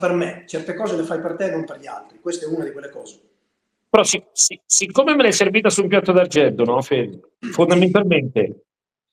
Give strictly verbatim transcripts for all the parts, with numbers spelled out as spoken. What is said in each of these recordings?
per me, certe cose le fai per te e non per gli altri, questa è una di quelle cose. Però si, si, siccome me l'hai servita su un piatto d'argento, no, Fede? Fondamentalmente,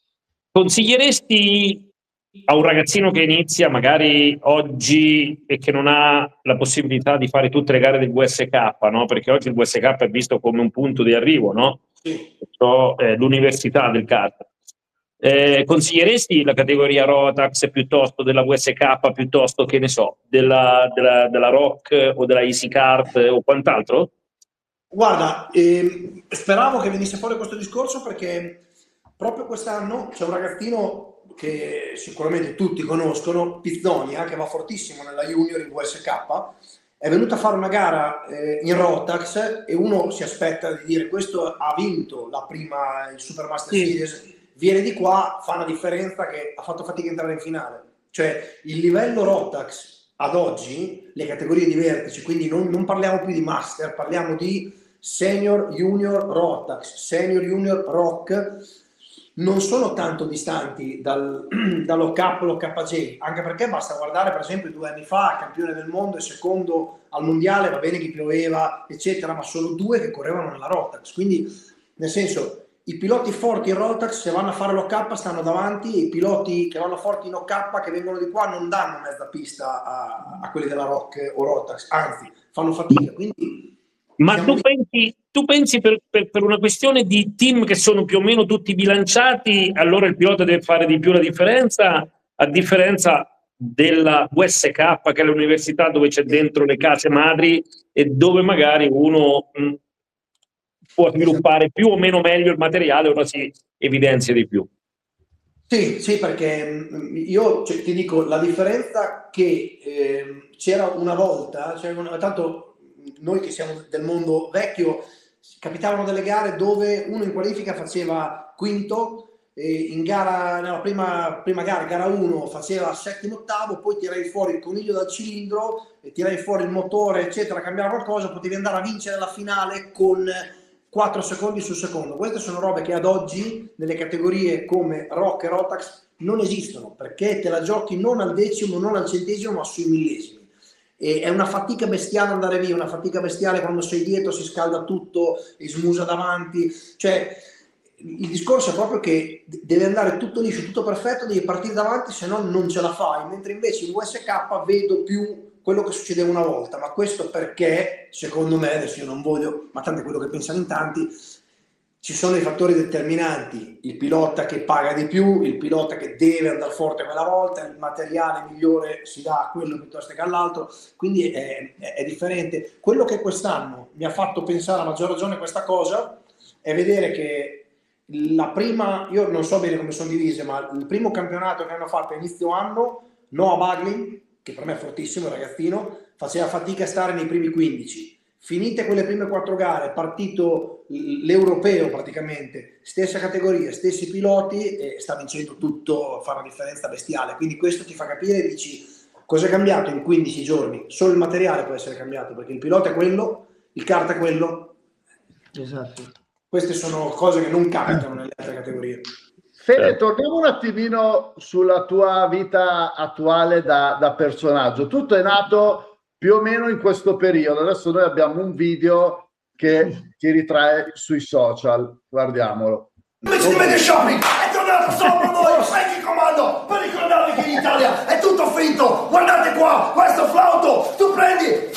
consiglieresti a un ragazzino che inizia magari oggi e che non ha la possibilità di fare tutte le gare del V S K, no? Perché oggi il V S K è visto come un punto di arrivo, no? Sì. Cioè, eh, l'università del kart. Eh, consiglieresti la categoria Rotax piuttosto della V S K, piuttosto che ne so, della, della, della Rock o della Easy Kart o quant'altro? Guarda, eh, speravo che venisse fuori questo discorso perché proprio quest'anno c'è un ragazzino che sicuramente tutti conoscono, Pizzonia, che va fortissimo nella Junior in V S K, è venuto a fare una gara eh, in Rotax e uno si aspetta di dire questo ha vinto la prima, il Supermaster Sì. Series, viene di qua, fa una differenza che ha fatto fatica a entrare in finale. Cioè il livello Rotax ad oggi, le categorie di vertici, quindi non, non parliamo più di Master, parliamo di Senior, Junior, Rotax, Senior, Junior, Rock, non sono tanto distanti dal, dallo K, lo K J, anche perché basta guardare per esempio due anni fa, campione del mondo e secondo al mondiale, va bene che pioveva, eccetera, ma solo due che correvano nella Rotax, quindi nel senso i piloti forti in Rotax se vanno a fare l'O K stanno davanti e i piloti che vanno forti in O K che vengono di qua non danno mezza pista a, a quelli della Rock o Rotax, anzi fanno fatica, quindi ma tu pensi, tu pensi per, per, per una questione di team che sono più o meno tutti bilanciati, allora il pilota deve fare di più la differenza, a differenza della V S K, che è l'università dove c'è dentro le case madri e dove magari uno mh, può sviluppare più o meno meglio il materiale, ora si evidenzia di più. Sì, sì, perché io cioè, ti dico, la differenza che eh, c'era una volta, cioè una, tanto noi che siamo del mondo vecchio, capitavano delle gare dove uno in qualifica faceva quinto, e in gara, nella prima, prima gara, gara uno, faceva settimo, ottavo, poi tirai fuori il coniglio dal cilindro, e tirai fuori il motore, eccetera, cambiare qualcosa, potevi andare a vincere la finale con quattro secondi sul secondo. Queste sono robe che ad oggi, nelle categorie come Rock e Rotax, non esistono, perché te la giochi non al decimo, non al centesimo, ma sui millesimi. E è una fatica bestiale andare via, una fatica bestiale quando sei dietro, si scalda tutto, e smusa davanti, cioè il discorso è proprio che deve andare tutto liscio, tutto perfetto, devi partire davanti, se no non ce la fai, mentre invece in V S K vedo più quello che succedeva una volta, ma questo perché, secondo me, adesso io non voglio, ma tanto è quello che pensano in tanti, ci sono i fattori determinanti, il pilota che paga di più, il pilota che deve andare forte quella volta, il materiale migliore si dà a quello piuttosto che all'altro, quindi è, è, è differente. Quello che quest'anno mi ha fatto pensare a maggior ragione questa cosa è vedere che la prima, io non so bene come sono divise, ma il primo campionato che hanno fatto a inizio anno, Noah Bagley, che per me è fortissimo, il ragazzino, faceva fatica a stare nei primi quindici. Finite quelle prime quattro gare, partito l'europeo praticamente, stessa categoria, stessi piloti, e sta vincendo tutto, fa una differenza bestiale. Quindi questo ti fa capire, dici, cosa è cambiato in quindici giorni? Solo il materiale può essere cambiato, perché il pilota è quello, il kart è quello. Esatto. Queste sono cose che non capitano nelle altre categorie. Fede, torniamo un attimino sulla tua vita attuale da, da personaggio. Tutto è nato più o meno in questo periodo. Adesso noi abbiamo un video che ti ritrae sui social. Guardiamolo. Amici di Media Shopping, è tornato solo per voi, sai che comando, per ricordarvi che in Italia è tutto finto. Guardate qua, questo flauto, tu prendi,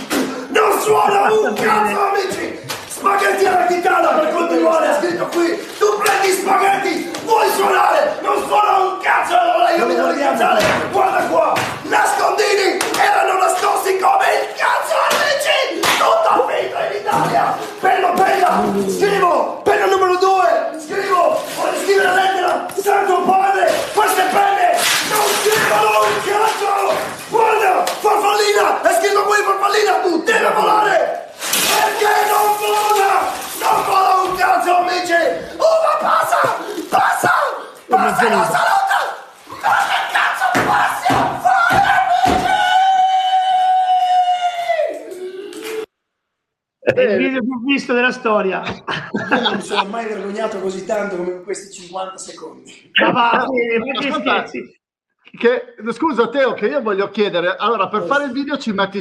non suona un cazzo amici. Spaghetti alla chitarra per continuare, è scritto qui. Tu prendi spaghetti, vuoi suonare, non suona un cazzo, allora io mi devo ricazzare. Guarda qua, nascondini erano nascosti come il cazzo amici. Tutto finito in Italia. Penna, penna, scrivo, penna numero due, scrivo, voglio scrivere la lettera, Santo Padre, queste penne non scrivono un cazzo. Guarda, farfallina, è scritto qui farfallina, tu deve volare. Perché non vola? Non vola un cazzo amici! Uva passa! Passa! Passa e non saluta! Ma che cazzo possiamo fare amici? È il video più visto della storia. Io non mi sono mai vergognato così tanto come in questi cinquanta secondi. Ma va, ma che scherzi! che, scusa Teo, che io voglio chiedere, allora per fare il video ci metti